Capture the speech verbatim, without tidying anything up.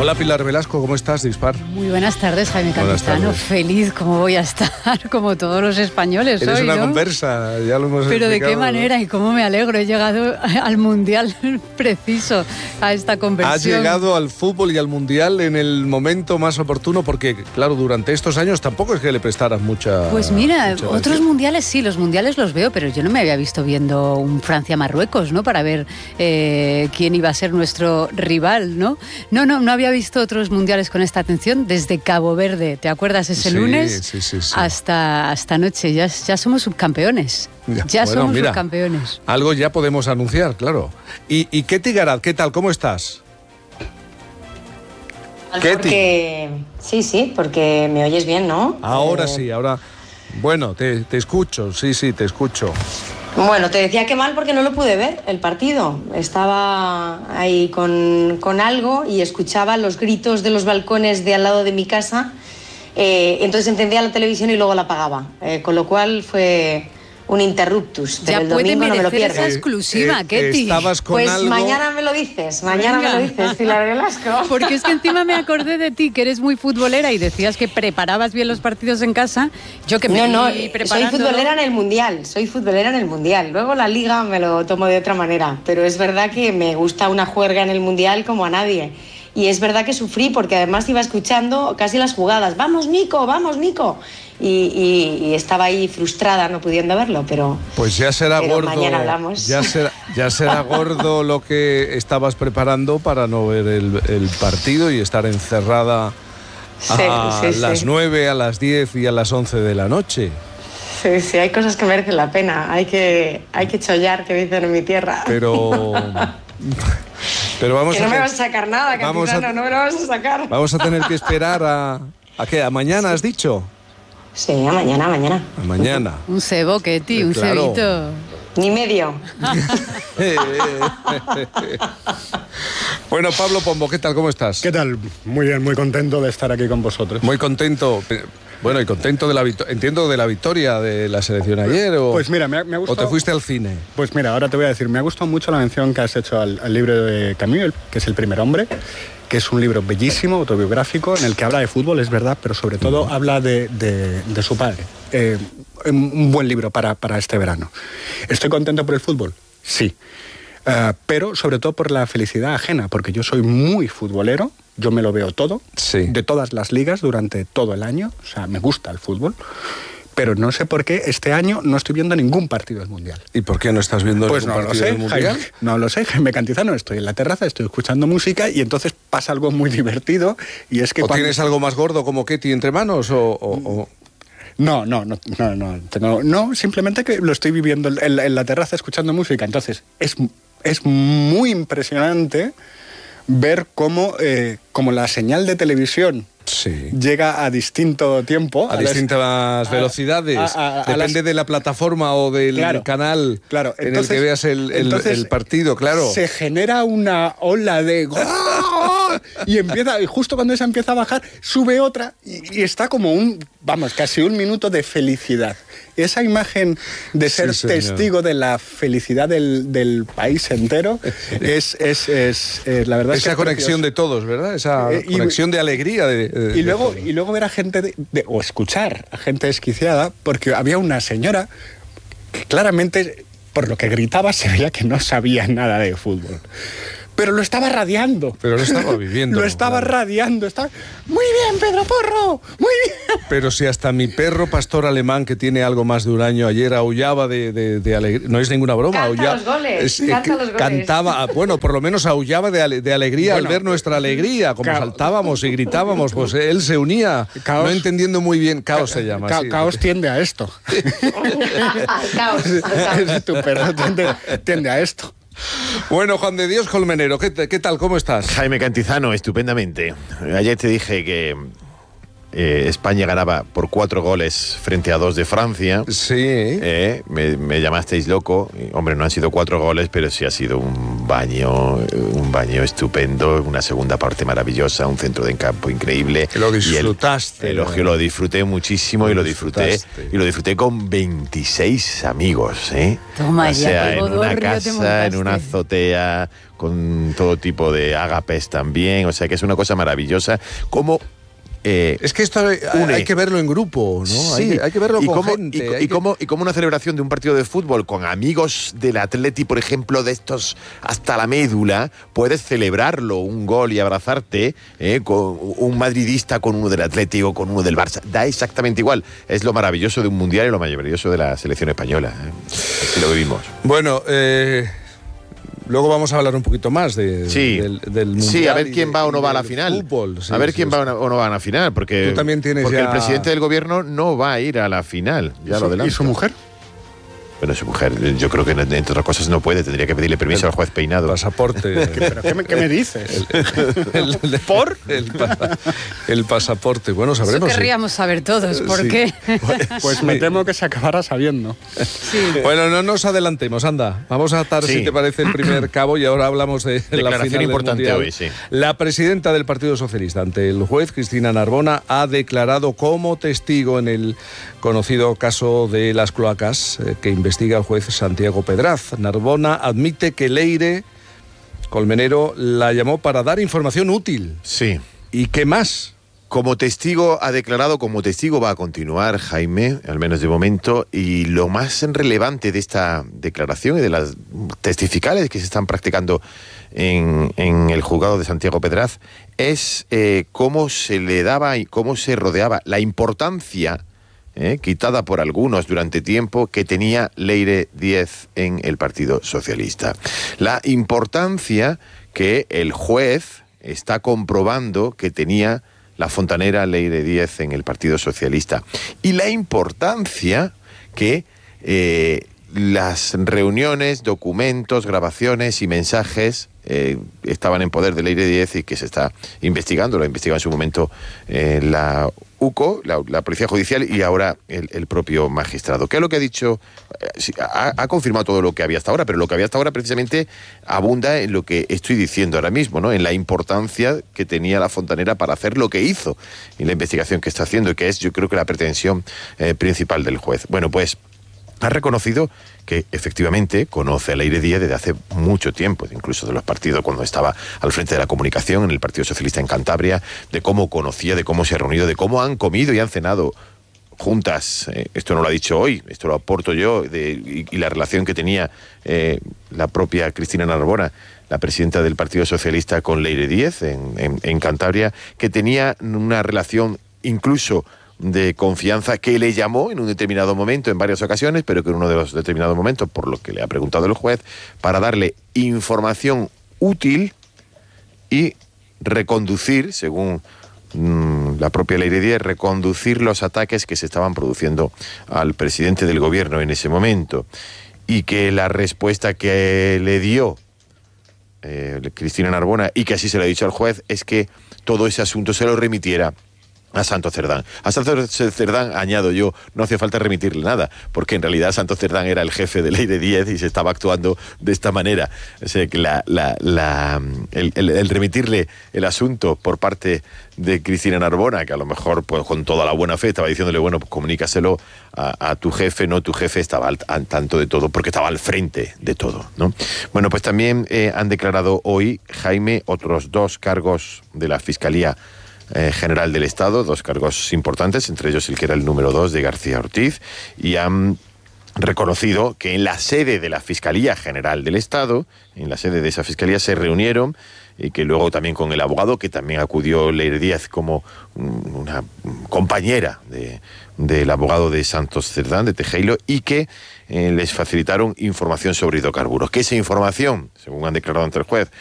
Hola Pilar Velasco, ¿cómo estás? Dispar. Muy buenas tardes, Jaime Cantizano. Feliz como voy a estar, como todos los españoles Eres hoy, una ¿no? conversa, ya lo hemos Pero de qué ¿no? manera y cómo me alegro. He llegado al Mundial preciso, a esta conversión. Has llegado al fútbol y al Mundial en el momento más oportuno porque, claro, durante estos años tampoco es que le prestaras mucha... Pues mira, mucha otros atención. mundiales sí, los mundiales los veo, pero yo no me había visto viendo un Francia-Marruecos, ¿no? Para ver eh, quién iba a ser nuestro rival, ¿no? No, no, no había visto otros mundiales con esta atención desde Cabo Verde, ¿te acuerdas? Ese Sí, lunes sí, sí, sí. hasta, hasta anoche, ya, ya somos subcampeones, Ya, ya bueno, somos mira, subcampeones. Algo ya podemos anunciar, claro. ¿Y, y Ketty Garat, qué tal? ¿Cómo estás? Porque... Sí, sí, porque me oyes bien, ¿no? Ahora Eh, sí, ahora... Bueno, te, te escucho, sí, sí, te escucho. Bueno, te decía que mal porque no lo pude ver, el partido. Estaba ahí con, con algo y escuchaba los gritos de los balcones de al lado de mi casa. Eh, entonces encendía la televisión y luego la apagaba. Eh, con lo cual fue un interruptus. Pero Ya el puede domingo no me lo merecer pierdo. esa exclusiva, Eh, eh, Ketty. Estabas con Pues algo... mañana me lo dices, mañana Venga. me lo dices, Pilar Velasco. Porque es que encima me acordé de ti, que eres muy futbolera y decías que preparabas bien los partidos en casa. Yo que me No, no, vi soy preparándolo. futbolera en el Mundial, soy futbolera en el Mundial. Luego la Liga me lo tomo de otra manera, pero es verdad que me gusta una juerga en el Mundial como a nadie. Y es verdad que sufrí porque además iba escuchando casi las jugadas. ¡Vamos, Nico! ¡Vamos, Nico! Y, y, y estaba ahí frustrada no pudiendo verlo, pero... Pues ya será pero gordo. mañana hablamos. Ya será, ya será gordo lo que estabas preparando para no ver el, el partido y estar encerrada Sí, a sí, sí. las nueve, a las diez y a las once de la noche. Sí, sí, hay cosas que merecen la pena. Hay que, hay que chollar, que dicen en mi tierra. Pero... Pero vamos que no a me te- vas a sacar nada, vamos a- Cantizano, no me lo vas a sacar. Vamos a tener que esperar a... ¿A qué? ¿A mañana has dicho? Sí, a mañana, a mañana. A mañana. Un cebo, Ketty, un Claro. cebito. Ni medio. Bueno, Pablo Pombo, ¿qué tal? ¿Cómo estás? ¿Qué tal? Muy bien, muy contento de estar aquí con vosotros. Muy contento. Bueno, y contento de la victoria. Entiendo de la victoria de la selección ayer. O, Pues mira, me ha, me ha ¿O gustado... te fuiste al cine? Pues mira, ahora te voy a decir, me ha gustado mucho la mención que has hecho al, al libro de Camus, el- que es El primer hombre, que es un libro bellísimo, autobiográfico, en el que habla de fútbol, es verdad, pero sobre todo habla de, de- de su padre. Eh, un buen libro para, para este verano. ¿Estoy contento por el fútbol? Sí. Eh, pero sobre todo por la felicidad ajena, porque yo soy muy futbolero, yo me lo veo todo, Sí. de todas las ligas durante todo el año, o sea, me gusta el fútbol, pero no sé por qué este año no estoy viendo ningún partido del Mundial. ¿Y por qué no estás viendo Pues ningún no lo partido sé, del Mundial? Jaime, no lo sé, Jaime Cantizano, estoy en la terraza, estoy escuchando música y entonces pasa algo muy divertido y es que ¿O cuando- tienes algo más gordo como Ketty entre manos? O, o- o- No, no, no, no, no, tengo- no, simplemente que lo estoy viviendo en, en la- en la terraza escuchando música. Entonces, es, es muy impresionante ver cómo, eh, cómo la señal de televisión Sí. llega a distinto tiempo. A las- distintas a- velocidades. a- a- a Depende las- de la plataforma o del Claro, canal claro, en entonces- el que veas el, el- entonces el partido, claro. Se genera una ola de... y empieza, y justo cuando esa empieza a bajar, sube otra y, y está como un, vamos, casi un minuto de felicidad. Esa imagen de ser Sí, señor. testigo de la felicidad del, del país entero es, es, es, eh, la verdad es que Esa es conexión precioso. de todos, ¿verdad? Esa Eh, y- conexión de alegría. De, de- Y luego, de todos. y luego ver a gente, de- de- o escuchar a gente desquiciada, porque había una señora que claramente, por lo que gritaba, se veía que no sabía nada de fútbol. Pero lo estaba radiando. Pero lo estaba viviendo, Lo estaba claro. radiando. Estaba... Muy bien, Pedro Porro, muy bien. Pero si hasta mi perro pastor alemán, que tiene algo más de un año, ayer aullaba de, de, de alegría. No es ninguna broma. Canta aullaba, los goles, eh, canta que- los goles. Cantaba, bueno, por lo menos aullaba de, ale- de alegría Bueno, al ver nuestra alegría, como ca- saltábamos y gritábamos, pues él se unía, Caos. no entendiendo muy bien. Caos se llama. Ca- sí. Caos tiende a esto. Al caos, al caos. Tu perro tiende, tiende a esto. Bueno, Juan de Dios Colmenero, ¿qué, te- qué tal? ¿Cómo estás? Jaime Cantizano, estupendamente. Ayer te dije que eh, España ganaba por cuatro goles frente a dos de Francia. Sí. Eh, me, me llamasteis loco. Y, hombre, no han sido cuatro goles, pero sí ha sido un baño, un baño estupendo, una segunda parte maravillosa, un centro de campo increíble. Que lo disfrutaste. Y el, el, lo disfruté muchísimo lo y lo disfruté y lo disfruté con veintiséis amigos, ¿eh? Toma, o sea, ya, en una casa, en una azotea, con todo tipo de ágapes también. O sea, que es una cosa maravillosa. Como Eh, es que esto hay, hay que verlo en grupo, ¿no? Sí, hay, que, hay que verlo y con como, gente. Y, y, que... como, y como una celebración de un partido de fútbol con amigos del Atleti, por ejemplo, de estos hasta la médula, puedes celebrarlo, un gol y abrazarte, ¿eh? Con un madridista con uno del Atleti o con uno del Barça. Da exactamente igual. Es lo maravilloso de un mundial y lo maravilloso de la selección española, ¿eh? Así lo vivimos. Bueno, eh... luego vamos a hablar un poquito más de, sí. del, del mundial. Sí, a ver quién de, va o no va a la final. Fútbol, sí, a ver sí, quién sí. va o no va a la final, porque, Tú también tienes porque ya... el presidente del gobierno no va a ir a la final. Ya lo adelanto. ¿Y su mujer? Bueno, su mujer, yo creo que entre otras cosas no puede, tendría que pedirle permiso el al juez Peinado. Pasaporte. ¿Pero qué me, qué me dices? El, el, el, ¿Por? El, pasa, el pasaporte. Bueno, sabremos. Eso querríamos sí. saber todos, ¿por sí. qué? Pues sí. Me temo que se acabará sabiendo. Sí. Bueno, no nos adelantemos, anda. Vamos a atar, sí. si te parece, el primer cabo y ahora hablamos de la final importante del hoy, sí. La presidenta del Partido Socialista ante el juez, Cristina Narbona, ha declarado como testigo en el conocido caso de las cloacas eh, que investiga el juez Santiago Pedraz. Narbona admite que Leire Colmenero la llamó para dar información útil. Sí. ¿Y qué más? Como testigo ha declarado, como testigo va a continuar, Jaime, al menos de momento, y lo más relevante de esta declaración y de las testificales que se están practicando en, en el juzgado de Santiago Pedraz es eh, cómo se le daba y cómo se rodeaba la importancia Eh, quitada por algunos durante tiempo que tenía Leire Díez en el Partido Socialista. La importancia que el juez está comprobando que tenía la fontanera Leire Díez en el Partido Socialista. Y la importancia que eh, las reuniones, documentos, grabaciones y mensajes eh, estaban en poder de Leire Díez y que se está investigando, lo investigó en su momento eh, la U C O, la, la Policía Judicial y ahora el, el propio magistrado. ¿Qué es lo que ha dicho? Eh, sí, ha, ha confirmado todo lo que había hasta ahora, pero lo que había hasta ahora precisamente abunda en lo que estoy diciendo ahora mismo, ¿no? En la importancia que tenía la fontanera para hacer lo que hizo y la investigación que está haciendo, y que es, yo creo que la pretensión eh, principal del juez. Bueno, pues ha reconocido que efectivamente conoce a Leire Díez desde hace mucho tiempo, incluso de los partidos, cuando estaba al frente de la comunicación en el Partido Socialista en Cantabria, de cómo conocía, de cómo se ha reunido, de cómo han comido y han cenado juntas. Eh, esto no lo ha dicho hoy, esto lo aporto yo, de, y, y la relación que tenía eh, la propia Cristina Narbona, la presidenta del Partido Socialista, con Leire Díez en, en, en Cantabria, que tenía una relación incluso de confianza, que le llamó en un determinado momento, en varias ocasiones, pero que en uno de los determinados momentos, por lo que le ha preguntado el juez, para darle información útil y reconducir, según mmm, la propia Leire Díez, reconducir los ataques que se estaban produciendo al presidente del gobierno en ese momento. Y que la respuesta que le dio eh, Cristina Narbona, y que así se lo ha dicho al juez, es que todo ese asunto se lo remitiera a Santos Cerdán. A Santos Cerdán, añado yo, no hacía falta remitirle nada, porque en realidad Santos Cerdán era el jefe de Leire Díez y se estaba actuando de esta manera. O sea, que la, la, la, el, el, el remitirle el asunto por parte de Cristina Narbona, que a lo mejor pues, con toda la buena fe estaba diciéndole, bueno, pues comunícaselo a, a tu jefe, no, tu jefe estaba al, al tanto de todo, porque estaba al frente de todo, ¿no? Bueno, pues también eh, han declarado hoy, Jaime, otros dos cargos de la Fiscalía Eh, General del Estado, dos cargos importantes, entre ellos el que era el número dos de García Ortiz, y han reconocido que en la sede de la Fiscalía General del Estado, en la sede de esa Fiscalía, se reunieron, y que luego también con el abogado, que también acudió Leire Díez como una compañera de, del abogado de Santos Cerdán, de Tejero, y que eh, les facilitaron información sobre hidrocarburos. Que esa información, según han declarado ante el juez,